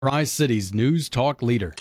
Tri-Cities News Talk leader.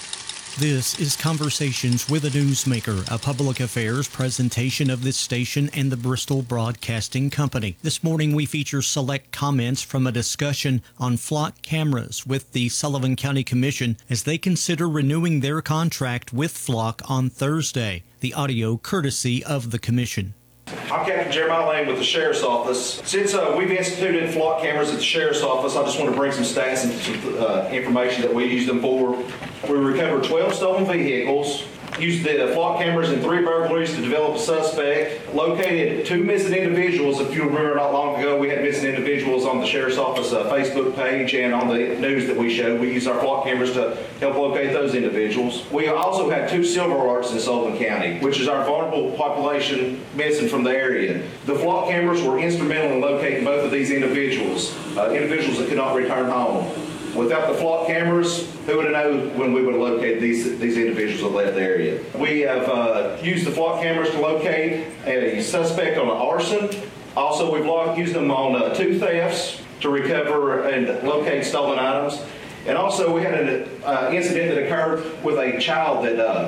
This is Conversations with a Newsmaker, a public affairs presentation of this station and the Bristol Broadcasting Company. This morning we feature select comments from a discussion on flock cameras with the Sullivan County Commission as they consider renewing their contract with Flock on Thursday. The audio courtesy of the Commission. I'm Captain Jeremiah Lane with the Sheriff's Office. Since we've instituted flock cameras at the Sheriff's Office, I just want to bring some stats and some information that we use them for. We recovered 12 stolen vehicles, used the flock cameras in 3 burglaries to develop a suspect, located 2 missing individuals. If you remember, not long ago, we had missing individuals on the Sheriff's Office Facebook page and on the news that we showed. We used our flock cameras to help locate those individuals. We also had 2 silver alerts in Sullivan County, which is our vulnerable population missing from the area. The flock cameras were instrumental in locating both of these individuals, individuals that could not return home. Without the flock cameras, who would have known when we would have located these individuals that left the area? We have used the flock cameras to locate a suspect on an arson. Also, we've used them on 2 thefts to recover and locate stolen items. And also, we had an incident that occurred with a child,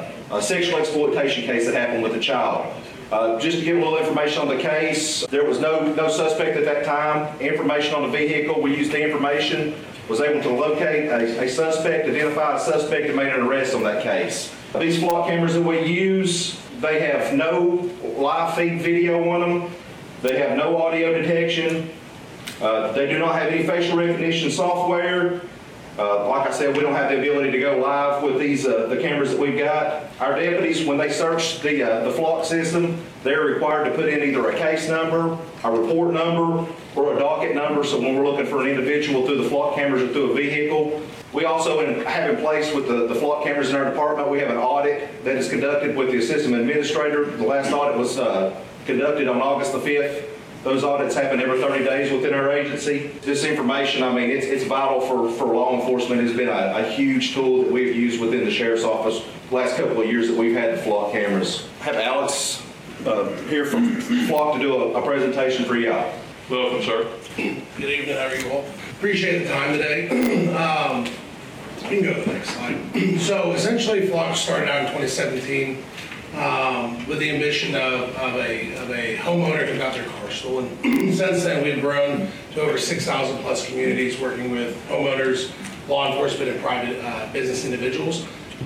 a sexual exploitation case that happened with a child. Just to give a little information on the case, there was no suspect at that time. Information on the vehicle, we used the information, was able to locate a suspect, identify a suspect, and made an arrest on that case. These flock cameras that we use, they have no live feed video on them. They have no audio detection. They do not have any facial recognition software. Like I said, we don't have the ability to go live with these the cameras that we've got. Our deputies, when they search the flock system, they're required to put in either a case number, a report number, or a docket number. So when we're looking for an individual through the flock cameras or through a vehicle, we also have in place with the flock cameras in our department, we have an audit that is conducted with the assistant administrator. The last audit was conducted on August the 5th. Those audits happen every 30 days within our agency. This information, I mean, it's vital for law enforcement. It's been a huge tool that we've used within the Sheriff's Office the last couple of years that we've had the flock cameras. I have Alex here from Flock to do a presentation for y'all. Welcome, sir. Good evening, how are you all? Appreciate the time today. You can go to the next slide. So essentially, Flock started out in 2017 with the ambition of a homeowner who got their car stolen. Since then, we've grown to over 6,000 plus communities working with homeowners, law enforcement, and private business individuals.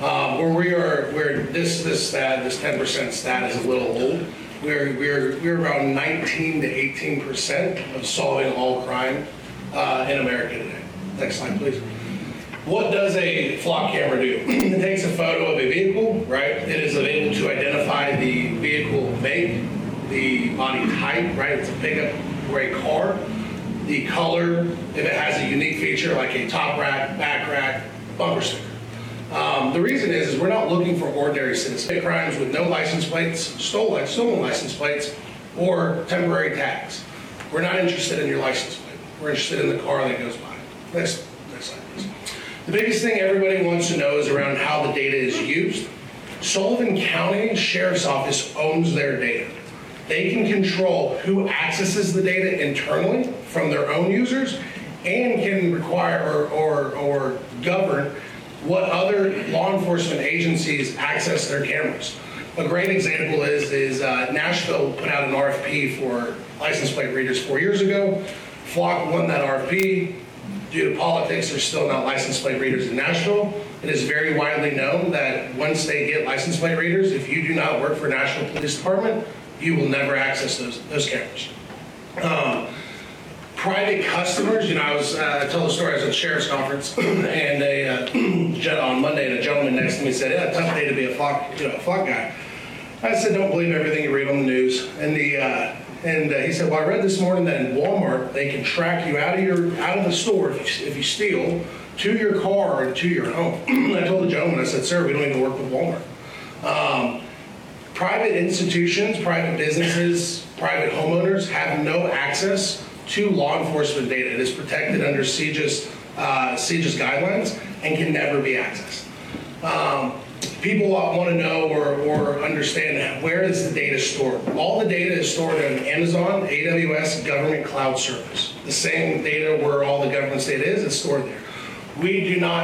Where this 10% stat is a little old. We're around 19 to 18% of solving all crime in America today. Next slide, please. What does a flock camera do? It takes a photo of a vehicle, right? It is able to identify the vehicle make, the body type, right? It's a pickup or a car. The color, if it has a unique feature like a top rack, back rack, bumper sticker. The reason is we're not looking for ordinary citizen crimes with no license plates, stolen license plates, or temporary tags. We're not interested in your license plate. We're interested in the car that goes by. Next slide, please. The biggest thing everybody wants to know is around how the data is used. Sullivan County Sheriff's Office owns their data. They can control who accesses the data internally from their own users and can require or govern what other law enforcement agencies access their cameras. A great example is Nashville put out an RFP for license plate readers 4 years ago. Flock won that RFP. Due to politics, there's still not license plate readers in Nashville. It is very widely known that once they get license plate readers, if you do not work for Nashville Police Department, you will never access those cameras. Private customers, I told the story. I was at the Sheriff's Conference, and on Monday, and a gentleman next to me said, "Yeah, tough day to be a flock guy." I said, "Don't believe everything you read on the news." And he said, "Well, I read this morning that in Walmart they can track you out of the store if you steal to your car and to your home." I told the gentleman, I said, "Sir, we don't even work with Walmart." Private institutions, private businesses, private homeowners have no access to law enforcement data. It is protected under CJIS guidelines and can never be accessed. People want to know or understand where is the data stored. All the data is stored on Amazon, AWS, government cloud service. The same data where all the government's data is stored there. We do not